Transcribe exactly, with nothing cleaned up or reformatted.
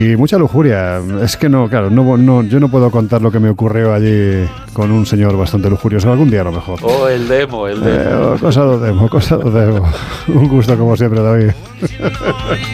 Y mucha lujuria. Es que no, claro, no, no, yo no puedo contar lo que me ocurrió allí con un señor bastante lujurioso. Algún día a lo mejor. Oh, el demo, el demo. Eh, cosa do demo, cosa do demo. Un gusto como siempre, David.